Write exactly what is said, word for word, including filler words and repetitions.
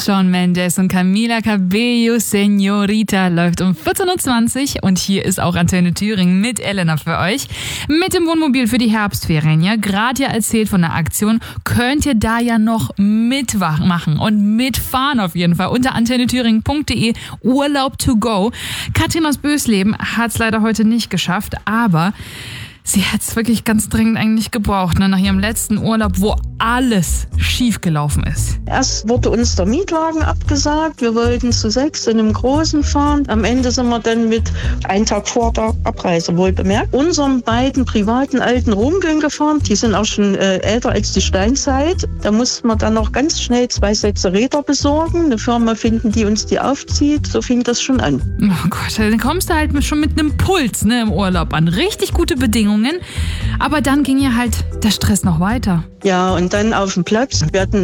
Shawn Mendes und Camila Cabello, Señorita, läuft um vierzehn Uhr zwanzig und hier ist auch Antenne Thüringen mit Elena für euch. Mit dem Wohnmobil für die Herbstferien, ja, gerade ja erzählt von der Aktion, könnt ihr da ja noch mitmachen und mitfahren auf jeden Fall unter antenne thüringen punkt de, Urlaub to go. Katrin aus Bösleben hat es leider heute nicht geschafft, aber sie hat es wirklich ganz dringend eigentlich gebraucht, ne? Nach ihrem letzten Urlaub, wo alles schiefgelaufen ist. Erst wurde uns der Mietwagen abgesagt. Wir wollten zu sechs in einem Großen fahren. Am Ende sind wir dann mit einen Tag vor der Abreise, wohl bemerkt, unseren beiden privaten alten Rumpeln gefahren. Die sind auch schon äh, älter als die Steinzeit. Da mussten wir dann noch ganz schnell zwei Sätze Räder besorgen, eine Firma finden, die uns die aufzieht. So fing das schon an. Oh Gott, dann kommst du halt schon mit einem Puls, ne, im Urlaub an. Richtig gute Bedingungen. Aber dann ging ja halt der Stress noch weiter. Ja, und dann auf dem Platz. Wir hatten